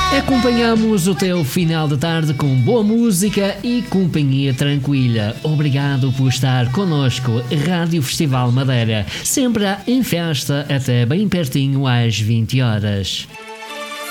Acompanhamos o teu final de tarde com boa música e companhia tranquila. Obrigado por estar connosco. Rádio Festival Madeira, sempre em festa até bem pertinho às 20 horas.